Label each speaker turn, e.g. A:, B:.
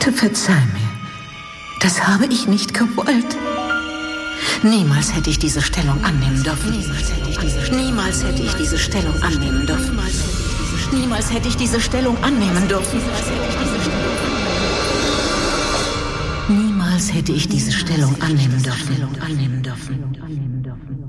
A: Bitte verzeih mir. Das habe ich nicht gewollt. Niemals hätte ich diese Stellung annehmen dürfen. Niemals hätte ich diese Stellung annehmen dürfen. Niemals hätte ich diese Stellung annehmen dürfen. Niemals hätte ich diese Stellung annehmen dürfen.